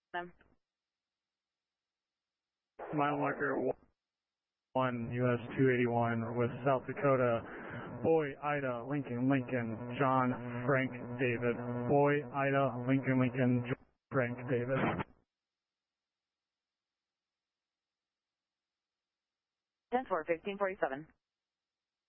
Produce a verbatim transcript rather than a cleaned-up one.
Mile marker one, U S two eighty-one with South Dakota. Boy, Ida, Lincoln, Lincoln, John, Frank, David. Boy, Ida, Lincoln, Lincoln, John, Frank, David. ten four, fifteen forty-seven.